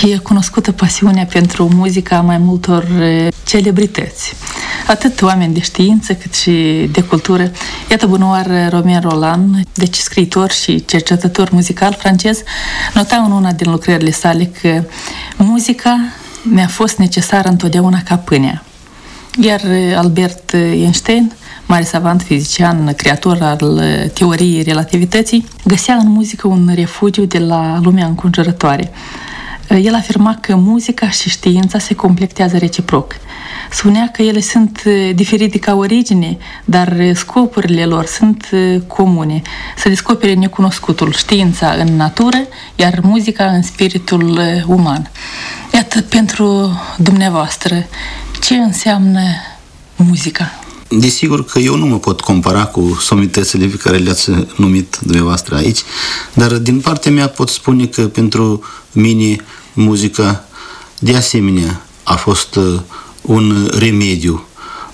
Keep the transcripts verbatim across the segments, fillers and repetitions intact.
E cunoscută pasiunea pentru muzica mai multor celebrități, atât oameni de știință cât și de cultură. Iată, bunoară, Romain Rolland, deci scriitor și cercetător muzical francez, nota în una din lucrările sale că muzica mi-a fost necesară întotdeauna ca pâinea. Iar Albert Einstein, mare savant, fizician, creator al teoriei relativității, găsea în muzică un refugiu de la lumea înconjurătoare. El afirma că muzica și știința se completează reciproc. Spunea că ele sunt diferite ca origine, dar scopurile lor sunt comune. Să descopere necunoscutul, știința în natură, iar muzica în spiritul uman. Iată, pentru dumneavoastră, ce înseamnă muzica? Desigur că eu nu mă pot compara cu somitățile pe care le-ați numit dumneavoastră aici, dar din partea mea pot spune că pentru mine muzica de asemenea a fost un remediu,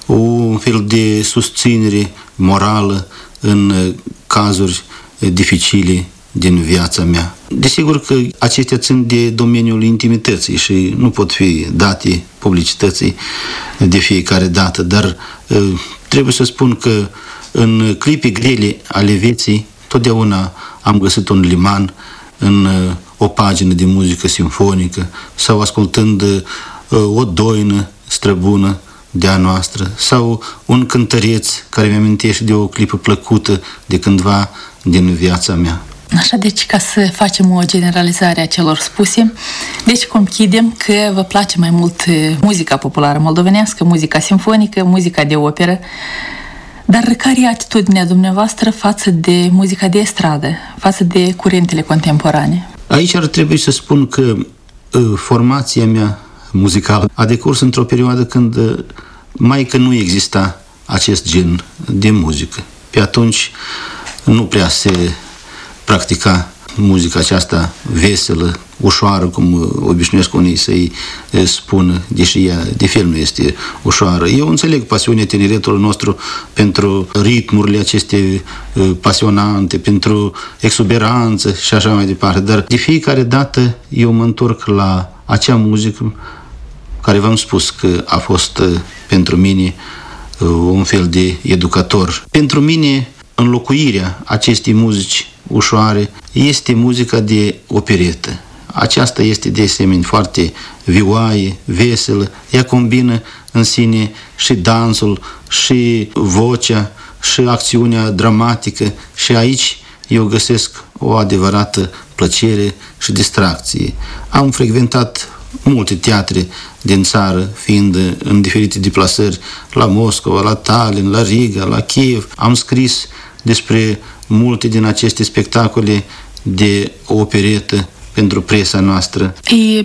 un fel de susținere morală în cazuri dificile din viața mea. Desigur că acestea țin de domeniul intimității și nu pot fi date publicității de fiecare dată, dar trebuie să spun că în clipe grele ale vieții totdeauna am găsit un liman în o pagină de muzică simfonică sau ascultând o doină străbună de a noastră sau un cântăreț care mi-amintește de o clipă plăcută de cândva din viața mea. Așa, deci, ca să facem o generalizare a celor spuse, deci conchidem că vă place mai mult muzica populară moldovenească, muzica simfonică, muzica de operă, dar care e atitudinea dumneavoastră față de muzica de estradă, față de curentele contemporane? Aici ar trebui să spun că formația mea muzicală a decurs într-o perioadă când mai că nu exista acest gen de muzică. Pe atunci nu prea se practica muzica aceasta veselă, ușoară, cum obișnuiesc unii să-i spună, deși ea de fel nu este ușoară. Eu înțeleg pasiunea tineretului nostru pentru ritmurile acestea pasionante, pentru exuberanță și așa mai departe, dar de fiecare dată eu mă întorc la acea muzică care v-am spus că a fost pentru mine un fel de educator. Pentru mine, înlocuirea acestei muzici ușoare este muzica de operetă. Aceasta este de asemenea foarte vioaie, veselă, ea combină în sine și dansul, și vocea, și acțiunea dramatică și aici eu găsesc o adevărată plăcere și distracție. Am frecventat multe teatre din țară, fiind în diferite deplasări la Moscova, la Tallinn, la Riga, la Kiev. Am scris despre multe din aceste spectacole de operetă pentru presa noastră. E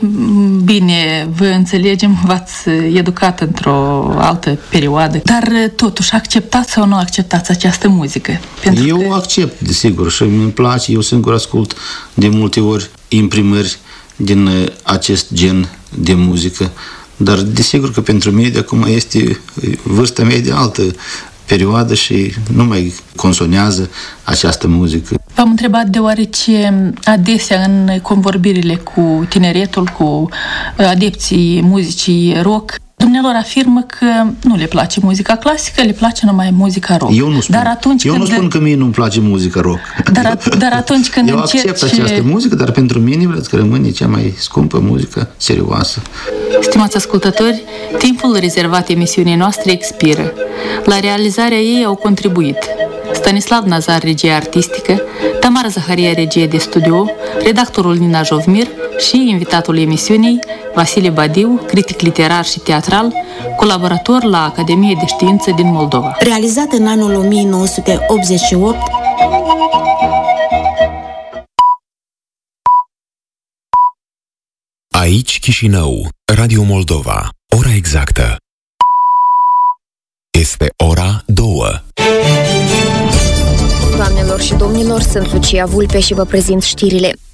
bine, vă înțelegem, v-ați educat într-o altă perioadă, dar totuși acceptați sau nu acceptați această muzică? Pentru eu că... accept, desigur, și îmi place, eu singur ascult de multe ori imprimări din acest gen de muzică, dar desigur că pentru mine de acum este vârsta mea de altă perioadă și nu mai consonează această muzică. V-am întrebat deoarece adesea în convorbirile cu tineretul, cu adepții muzicii rock, dumnealor afirmă că nu le place muzica clasică, le place numai muzica rock. Eu nu spun, dar atunci eu când... nu spun că mie nu-mi place muzica rock. Dar, dar atunci când eu încerci... accept această muzică, dar pentru mine vreți că rămâne cea mai scumpă muzică serioasă. Stimați ascultători, timpul rezervat emisiunii noastre expiră. La realizarea ei au contribuit Stanislav Nazar, regie artistică, Tamara Zaharia, regie de studio, redactorul Nina Jovmir și invitatul emisiunii, Vasile Badiu, critic literar și teatral, colaborator la Academie de Știință din Moldova. Realizat în anul o mie nouă sute optzeci și opt, aici Chișinău, Radio Moldova. Ora exactă este ora două. Doamnelor și domnilor, sunt Lucia Vulpe și vă prezint știrile.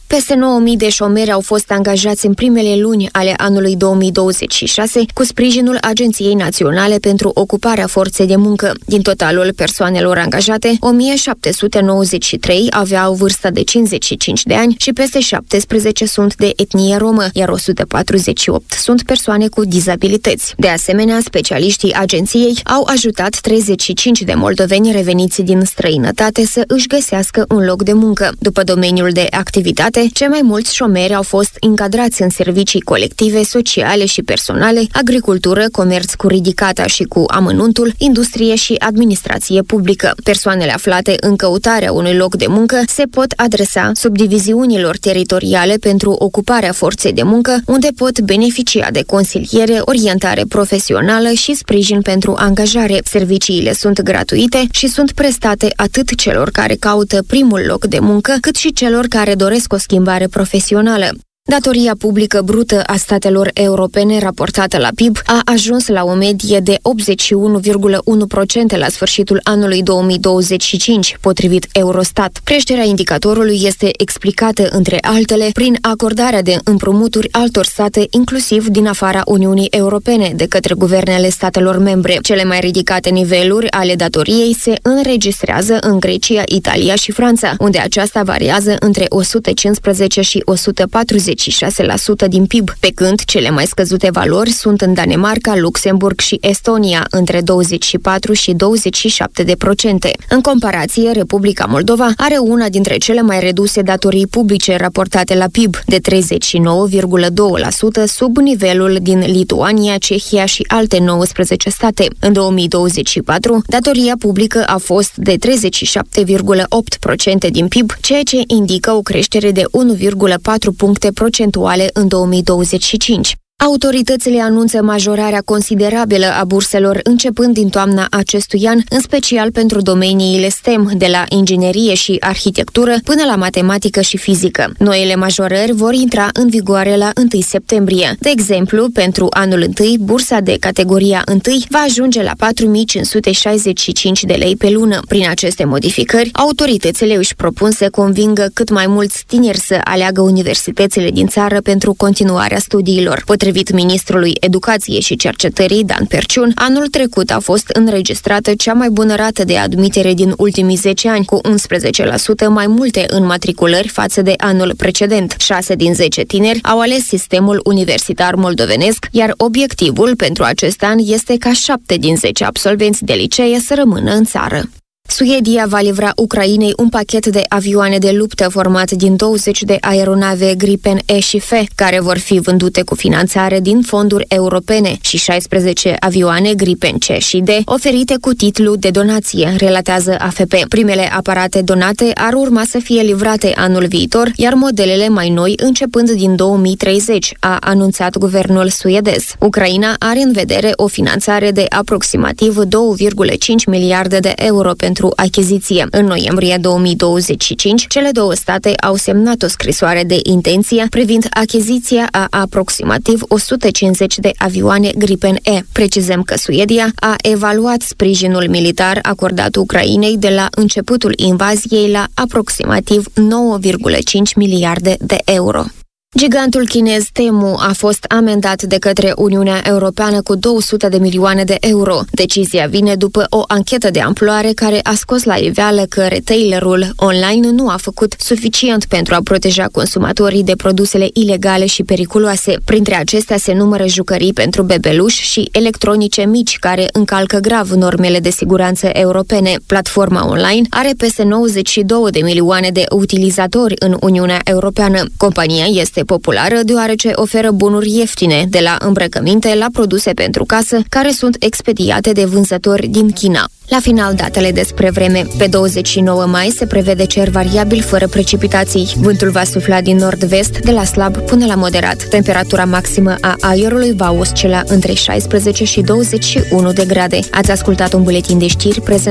Peste nouă mii de șomeri au fost angajați în primele luni ale anului două mii douăzeci și șase cu sprijinul Agenției Naționale pentru Ocuparea Forței de Muncă. Din totalul persoanelor angajate, o mie șapte sute nouăzeci și trei aveau vârsta de cincizeci și cinci de ani și peste șaptesprezece sunt de etnie romă, iar o sută patruzeci și opt sunt persoane cu dizabilități. De asemenea, specialiștii agenției au ajutat treizeci și cinci de moldoveni reveniți din străinătate să își găsească un loc de muncă. După domeniul de activitate, cei mai mulți șomeri au fost încadrați în servicii colective, sociale și personale, agricultură, comerț cu ridicata și cu amănuntul, industrie și administrație publică. Persoanele aflate în căutarea unui loc de muncă se pot adresa subdiviziunilor teritoriale pentru ocuparea forței de muncă, unde pot beneficia de consiliere, orientare profesională și sprijin pentru angajare. Serviciile sunt gratuite și sunt prestate atât celor care caută primul loc de muncă, cât și celor care doresc o schimbare profesională. Datoria publică brută a statelor europene raportată la P I B a ajuns la o medie de optzeci și unu virgulă unu la sută la sfârșitul anului două mii douăzeci și cinci, potrivit Eurostat. Creșterea indicatorului este explicată, între altele, prin acordarea de împrumuturi altor state, inclusiv din afara Uniunii Europene, de către guvernele statelor membre. Cele mai ridicate niveluri ale datoriei se înregistrează în Grecia, Italia și Franța, unde aceasta variază între o sută cincisprezece și o sută patruzeci și șase la sută din P I B, pe când cele mai scăzute valori sunt în Danemarca, Luxemburg și Estonia, între douăzeci și patru și douăzeci și șapte de procente. În comparație, Republica Moldova are una dintre cele mai reduse datorii publice raportate la P I B, de treizeci și nouă virgulă doi la sută, sub nivelul din Lituania, Cehia și alte nouăsprezece state. În două mii douăzeci și patru, datoria publică a fost de treizeci și șapte virgulă opt la sută din P I B, ceea ce indică o creștere de unu virgulă patru puncte procentuale în două mii douăzeci și cinci. Autoritățile anunță majorarea considerabilă a burselor începând din toamna acestui an, în special pentru domeniile STEM, de la inginerie și arhitectură până la matematică și fizică. Noile majorări vor intra în vigoare la întâi septembrie. De exemplu, pentru anul întâi, bursa de categoria întâi va ajunge la patru mii cinci sute șaizeci și cinci de lei pe lună. Prin aceste modificări, autoritățile își propun să convingă cât mai mulți tineri să aleagă universitățile din țară pentru continuarea studiilor. Potrivit ministrului Educației și Cercetării, Dan Perciun, anul trecut a fost înregistrată cea mai bună rată de admitere din ultimii zece ani, cu unsprezece la sută mai multe înmatriculări față de anul precedent. șase din zece tineri au ales sistemul universitar moldovenesc, iar obiectivul pentru acest an este ca șapte din zece absolvenți de licee să rămână în țară. Suedia va livra Ucrainei un pachet de avioane de luptă format din douăzeci de aeronave Gripen E și F, care vor fi vândute cu finanțare din fonduri europene, și șaisprezece avioane Gripen C și D oferite cu titlu de donație, relatează A F P. Primele aparate donate ar urma să fie livrate anul viitor, iar modelele mai noi începând din două mii treizeci, a anunțat guvernul suedez. Ucraina are în vedere o finanțare de aproximativ doi virgulă cinci miliarde de euro pentru achiziție. În noiembrie două mii douăzeci și cinci, cele două state au semnat o scrisoare de intenție privind achiziția a aproximativ o sută cincizeci de avioane Gripen E. Precizăm că Suedia a evaluat sprijinul militar acordat Ucrainei de la începutul invaziei la aproximativ nouă virgulă cinci miliarde de euro. Gigantul chinez Temu a fost amendat de către Uniunea Europeană cu două sute de milioane de euro. Decizia vine după o anchetă de amploare care a scos la iveală că retailerul online nu a făcut suficient pentru a proteja consumatorii de produsele ilegale și periculoase. Printre acestea se numără jucării pentru bebeluși și electronice mici care încalcă grav normele de siguranță europene. Platforma online are peste nouăzeci și două de milioane de utilizatori în Uniunea Europeană. Compania este populară deoarece oferă bunuri ieftine, de la îmbrăcăminte la produse pentru casă, care sunt expediate de vânzători din China. La final, datele despre vreme. Pe douăzeci și nouă mai se prevede cer variabil fără precipitații. Vântul va sufla din nord-vest, de la slab până la moderat. Temperatura maximă a aerului va oscila între șaisprezece și douăzeci și unu de grade. Ați ascultat un buletin de știri prezent